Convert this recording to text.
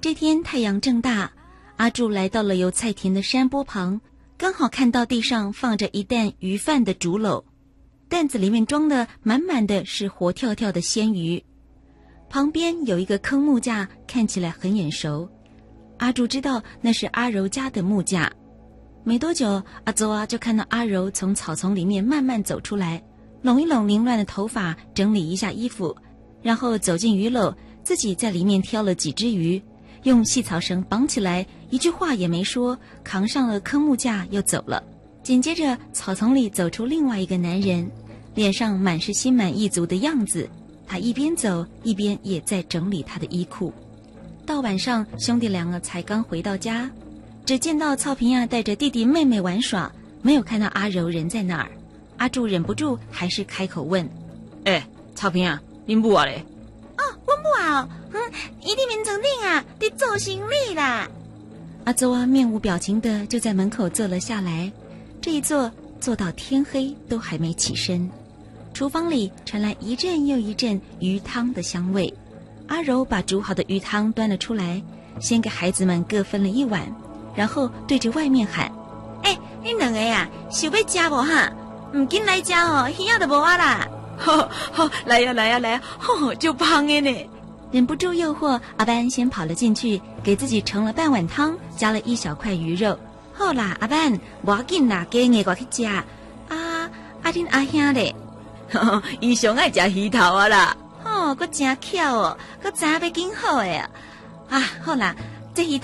这天太阳正大，阿柱来到了有菜田的山坡旁，刚好看到地上放着一担鱼饭的竹篓，担子里面装的满满的是活跳跳的鲜鱼。旁边有一个坑木架，看起来很眼熟。阿柱知道那是阿柔家的木架。没多久，阿周就看到阿柔从草丛里面慢慢走出来，拢一拢凌乱的头发，整理一下衣服，然后走进鱼篓，自己在里面挑了几只鱼，用细草绳绑起来，一句话也没说，扛上了坑木架又走了。紧接着草丛里走出另外一个男人，脸上满是心满意足的样子，他一边走一边也在整理他的衣裤。到晚上，兄弟两个才刚回到家，只见到曹平亚带着弟弟妹妹玩耍，没有看到阿柔人在那儿。阿柱忍不住还是开口问： 曹平亚，恁母啊咧？ 我母啊伊伫眠床顶啊，伫做生理啦。 阿周面无表情的就在门口坐了下来，这一坐到天黑都还没起身。厨房里传来一阵又一阵鱼汤的香味。阿柔把煮好的鱼汤端了出来，先给孩子们各分了一碗，然后对着外面喊： 恁两个啊，想要吃无哈？唔紧来吃哦，鱼仔就无啊啦。 好，来呀来呀来呀，就胖的呢。 忍不住诱惑，阿班先跑了进去，给自己盛了半碗汤，加了一小块鱼肉。好啦，阿班，无要紧啦，加硬我去吃。恁阿兄咧， 伊上爱吃鱼头啊啦。 佫真巧哦，佫知影要紧好的啊。好啦，这鱼